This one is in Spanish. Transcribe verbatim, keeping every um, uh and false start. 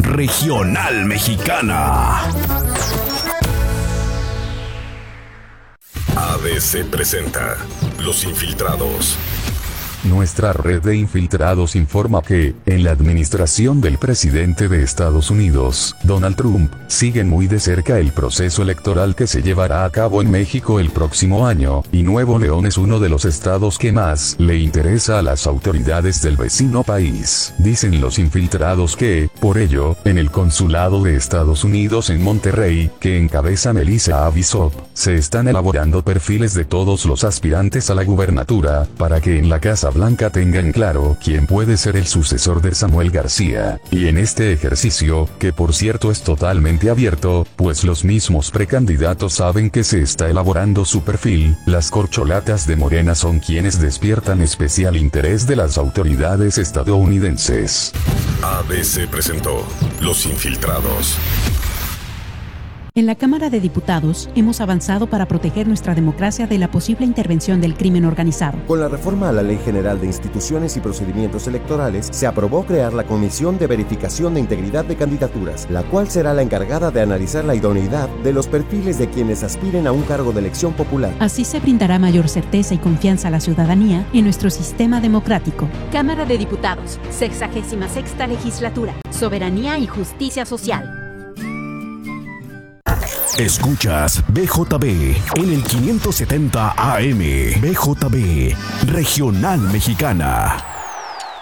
Regional Mexicana. A B C presenta Los Infiltrados. Nuestra red de infiltrados informa que, en la administración del presidente de Estados Unidos, Donald Trump, siguen muy de cerca el proceso electoral que se llevará a cabo en México el próximo año, y Nuevo León es uno de los estados que más le interesa a las autoridades del vecino país. Dicen los infiltrados que, por ello, en el consulado de Estados Unidos en Monterrey, que encabeza Melissa Avisop, se están elaborando perfiles de todos los aspirantes a la gubernatura, para que en la Casa Blanca tengan claro quién puede ser el sucesor de Samuel García, y en este ejercicio, que por cierto es totalmente abierto, pues los mismos precandidatos saben que se está elaborando su perfil, las corcholatas de Morena son quienes despiertan especial interés de las autoridades estadounidenses. A B C presentó Los Infiltrados. En la Cámara de Diputados, hemos avanzado para proteger nuestra democracia de la posible intervención del crimen organizado. Con la reforma a la Ley General de Instituciones y Procedimientos Electorales, se aprobó crear la Comisión de Verificación de Integridad de Candidaturas, la cual será la encargada de analizar la idoneidad de los perfiles de quienes aspiren a un cargo de elección popular. Así se brindará mayor certeza y confianza a la ciudadanía en nuestro sistema democrático. Cámara de Diputados, sexagésima sexta Legislatura, Soberanía y Justicia Social. Escuchas B J B en el quinientos setenta A M. B J B, Regional Mexicana.